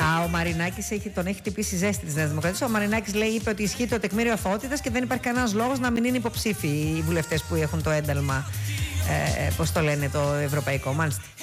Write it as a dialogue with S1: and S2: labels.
S1: Ο Μαρινάκης τον έχει χτυπήσει ζέστη της Νέας Δημοκρατίας. Ο Μαρινάκης είπε ότι ισχύει το τεκμήριο αθωότητας και δεν υπάρχει κανένας λόγος να μην είναι υποψήφοι οι βουλευτές που έχουν το ένταλμα, πώς το λένε, το ευρωπαϊκό. Μάλιστα.